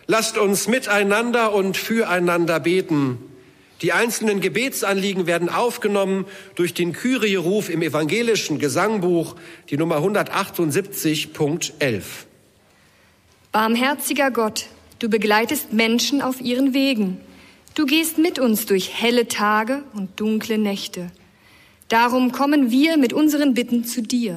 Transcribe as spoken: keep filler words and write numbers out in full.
Lasst uns miteinander und füreinander beten. Die einzelnen Gebetsanliegen werden aufgenommen durch den Kyrie-Ruf im evangelischen Gesangbuch, die Nummer hundertachtundsiebzig, Punkt elf. Barmherziger Gott, du begleitest Menschen auf ihren Wegen. Du gehst mit uns durch helle Tage und dunkle Nächte. Darum kommen wir mit unseren Bitten zu dir.